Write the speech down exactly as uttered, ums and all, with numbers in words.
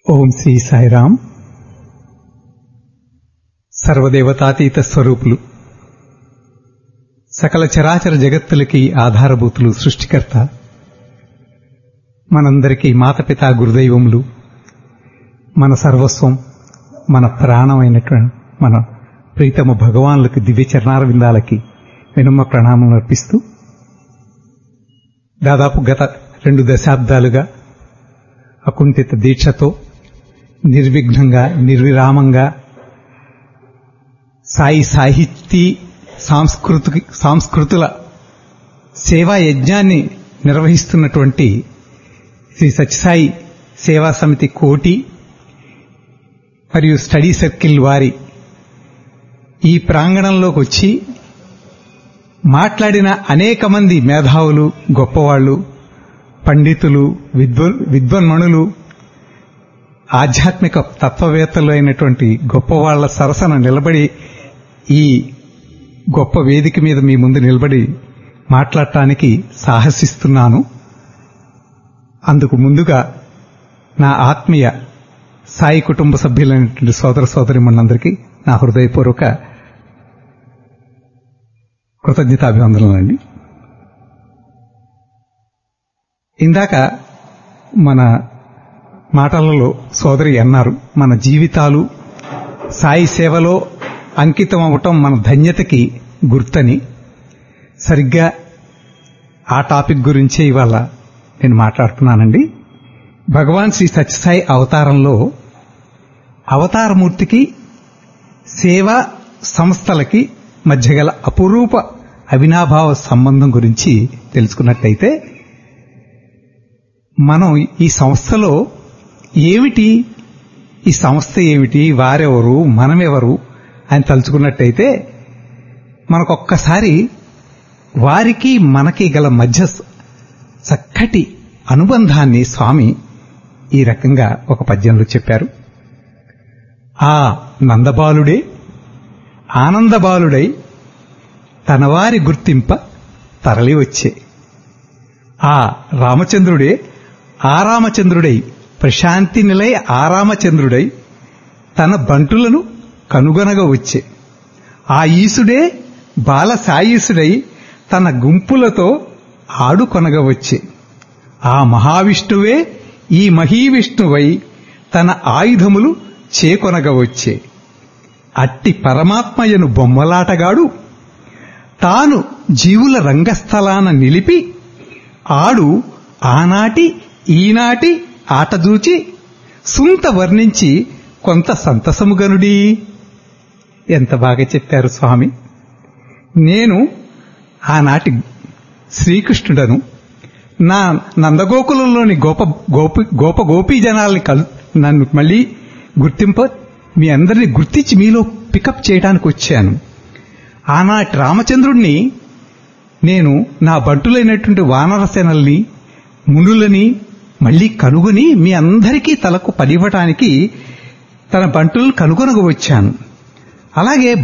ఓం శ్రీ సాయిరామ్. సర్వదేవతాతీత స్వరూపులు, సకల చరాచర జగత్తులకి ఆధారభూతులు, సృష్టికర్త, మనందరికీ మాతపితా గురుదైవములు, మన సర్వస్వం, మన ప్రాణమైనటువంటి మన ప్రీతమ భగవానులకి దివ్య చరణారవిందాలకి వినమ్మ ప్రణామం అర్పిస్తూ, దాదాపు గత రెండు దశాబ్దాలుగా అకుంఠిత దీక్షతో నిర్విఘ్నంగా నిర్విరామంగా సాయి సాహితీ సాంస్కృతి సాంస్కృతుల సేవా యజ్ఞాన్ని నిర్వహిస్తున్నటువంటి శ్రీ సత్యసాయి సేవా సమితి కోటి మరియు స్టడీ సర్కిల్ వారి ఈ ప్రాంగణంలోకి వచ్చి మాట్లాడిన అనేక మంది మేధావులు, గొప్పవాళ్లు, పండితులు, విద్వ విద్వన్మణులు, ఆధ్యాత్మిక తత్వవేత్తలు అయినటువంటి గొప్పవాళ్ల సరసన నిలబడి ఈ గొప్ప వేదిక మీద మీ ముందు నిలబడి మాట్లాడటానికి సాహసిస్తున్నాను. అందుకు ముందుగా నా ఆత్మీయ సాయి కుటుంబ సభ్యులైనటువంటి సోదర సోదరిమణులందరికీ నా హృదయపూర్వక కృతజ్ఞతాభివందనలండి. ఇందాక మన మాటలలో సోదరి అన్నారు, మన జీవితాలు సాయి సేవలో అంకితం అవటం మన ధన్యతకి గుర్తని. సరిగ్గా ఆ టాపిక్ గురించే ఇవాళ నేను మాట్లాడుతున్నానండి. భగవాన్ శ్రీ సత్యసాయి అవతారంలో అవతారమూర్తికి సేవా సంస్థలకి మధ్య గల అపురూప అవినాభావ సంబంధం గురించి తెలుసుకున్నట్టయితే, మనం ఈ సంస్థలో ఏమిటి, ఈ సంస్థ ఏమిటి, వారెవరు, మనమెవరు అని తలుచుకున్నట్టయితే మనకొక్కసారి వారికి మనకి గల మధ్య చక్కటి అనుబంధాన్ని స్వామి ఈ రకంగా ఒక పద్యంలో చెప్పారు. ఆ నందబాలుడే ఆనందబాలుడై తనవారి గుర్తింప తరలి వచ్చే, ఆ రామచంద్రుడే ఆరామచంద్రుడై ప్రశాంతి నిలయ ఆరామచంద్రుడై తన బంటులను కనుగొనగా వచ్చే, ఆ ఈసుడే బాల సాయీసుడై తన గుంపులతో ఆడుకొనగా వచ్చే, ఆ మహావిష్ణువే ఈ మహీవిష్ణువై తన ఆయుధములు చేకొనగా వచ్చే, అట్టి పరమాత్మయను బొమ్మలాటగాడు తాను జీవుల రంగస్థలాన నిలిపి ఆడు ఆనాటి ఈనాటి ఆటదూచి సుంత వర్ణించి కొంత సంతసముగనుడి. ఎంత బాగా చెప్పారు స్వామి. నేను ఆనాటి శ్రీకృష్ణుడను, నా నందగోకులంలోని గోప గోపి గోప గోపీ జనాల్ని కలు నన్ను మళ్ళీ గుర్తింప మీ అందరినీ గుర్తించి మీలో పికప్ చేయడానికి వచ్చాను. ఆనాటి రామచంద్రుణ్ణి నేను నా బంటులైనటువంటి వానరసేనల్ని, మునులని మళ్లీ కనుగొని మీ అందరికీ తలకు పనివ్వటానికి తన బంటులను కనుగొనగా వచ్చాను. అలాగే